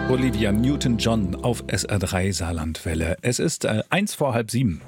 Olivia Newton-John auf SR3 Saarlandwelle. Es ist 6:01.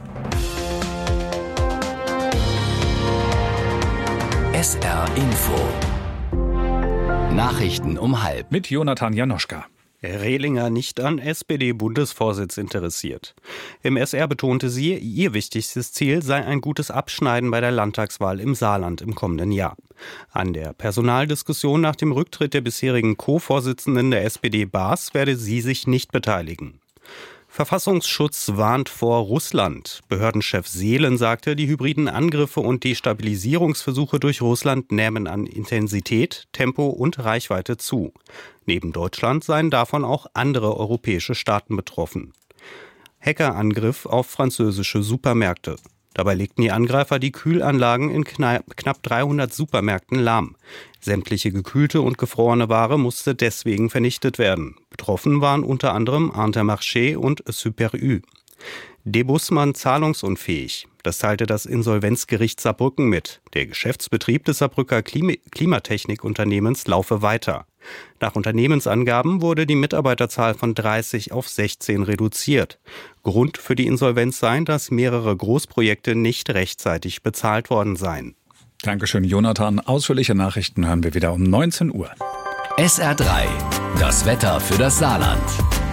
SR Info. Nachrichten um 12:30. Mit Jonathan Janoschka. Rehlinger nicht an SPD-Bundesvorsitz interessiert. Im SR betonte sie, ihr wichtigstes Ziel sei ein gutes Abschneiden bei der Landtagswahl im Saarland im kommenden Jahr. An der Personaldiskussion nach dem Rücktritt der bisherigen Co-Vorsitzenden der SPD Baas werde sie sich nicht beteiligen. Verfassungsschutz warnt vor Russland. Behördenchef Seelen sagte, die hybriden Angriffe und Destabilisierungsversuche durch Russland nähmen an Intensität, Tempo und Reichweite zu. Neben Deutschland seien davon auch andere europäische Staaten betroffen. Hackerangriff auf französische Supermärkte. Dabei legten die Angreifer die Kühlanlagen in knapp 300 Supermärkten lahm. Sämtliche gekühlte und gefrorene Ware musste deswegen vernichtet werden. Betroffen waren unter anderem Intermarché und Super U. Debussmann zahlungsunfähig. Das teilte das Insolvenzgericht Saarbrücken mit. Der Geschäftsbetrieb des Saarbrücker Klimatechnikunternehmens laufe weiter. Nach Unternehmensangaben wurde die Mitarbeiterzahl von 30 auf 16 reduziert. Grund für die Insolvenz sei, dass mehrere Großprojekte nicht rechtzeitig bezahlt worden seien. Dankeschön, Jonathan. Ausführliche Nachrichten hören wir wieder um 19 Uhr. SR3. Das Wetter für das Saarland.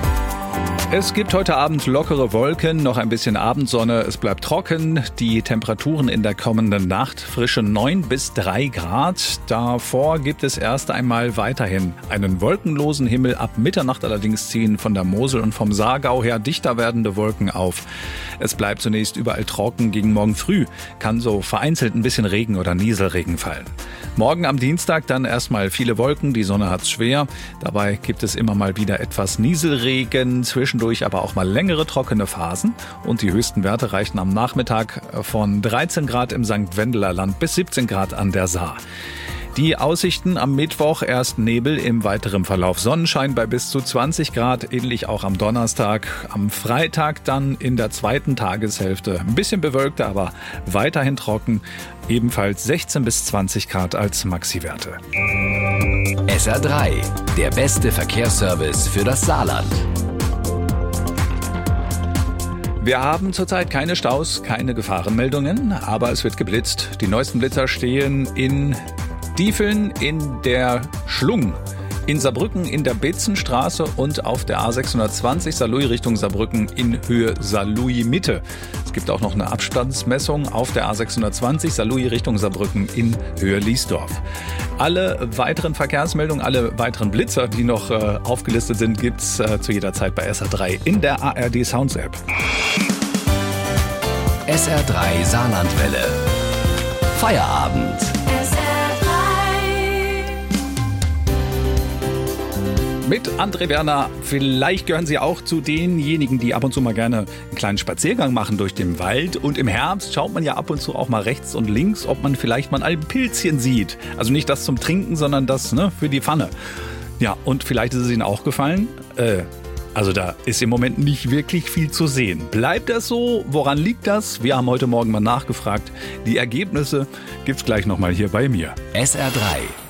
Es gibt heute Abend lockere Wolken, noch ein bisschen Abendsonne, es bleibt trocken. Die Temperaturen in der kommenden Nacht frische 9 bis 3 Grad. Davor gibt es erst einmal weiterhin einen wolkenlosen Himmel. Ab Mitternacht allerdings ziehen von der Mosel und vom Saargau her dichter werdende Wolken auf. Es bleibt zunächst überall trocken. Gegen morgen früh kann so vereinzelt ein bisschen Regen oder Nieselregen fallen. Morgen am Dienstag dann erstmal viele Wolken, die Sonne hat's schwer. Dabei gibt es immer mal wieder etwas Nieselregen, zwischendurch aber auch mal längere trockene Phasen. Und die höchsten Werte reichen am Nachmittag von 13 Grad im St. Wendeler Land bis 17 Grad an der Saar. Die Aussichten am Mittwoch: erst Nebel, im weiteren Verlauf Sonnenschein bei bis zu 20 Grad, ähnlich auch am Donnerstag. Am Freitag dann in der zweiten Tageshälfte ein bisschen bewölkter, aber weiterhin trocken, ebenfalls 16 bis 20 Grad als Maxi-Werte. SR3, der beste Verkehrsservice für das Saarland. Wir haben zurzeit keine Staus, keine Gefahrenmeldungen, aber es wird geblitzt. Die neuesten Blitzer stehen in Diefeln, in der Schlung, in Saarbrücken, in der Betzenstraße und auf der A620 Saarlouis Richtung Saarbrücken in Höhe Saarlouis Mitte. Es gibt auch noch eine Abstandsmessung auf der A620 Saarlouis Richtung Saarbrücken in Höhe Liesdorf. Alle weiteren Verkehrsmeldungen, alle weiteren Blitzer, die noch aufgelistet sind, gibt's zu jeder Zeit bei SR3 in der ARD Sounds App. SR3 Saarlandwelle. Feierabend. Mit André Werner. Vielleicht gehören Sie auch zu denjenigen, die ab und zu mal gerne einen kleinen Spaziergang machen durch den Wald. Und im Herbst schaut man ja ab und zu auch mal rechts und links, ob man vielleicht mal ein Pilzchen sieht. Also nicht das zum Trinken, sondern das für die Pfanne. Ja, und vielleicht ist es Ihnen auch gefallen. Also da ist im Moment nicht wirklich viel zu sehen. Bleibt das so? Woran liegt das? Wir haben heute Morgen mal nachgefragt. Die Ergebnisse gibt's gleich nochmal hier bei mir. SR3.